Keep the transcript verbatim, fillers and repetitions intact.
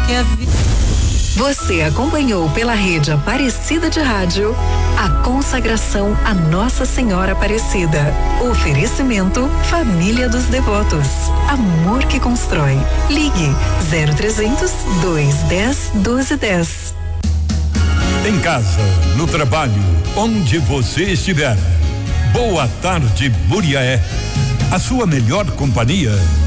que a vida. Você acompanhou pela rede Aparecida de Rádio a consagração a Nossa Senhora Aparecida. Oferecimento Família dos Devotos. Amor que constrói. Ligue zero trezentos, dois dez, doze dez. Em casa, no trabalho, onde você estiver. Boa tarde, Muriaé. A sua melhor companhia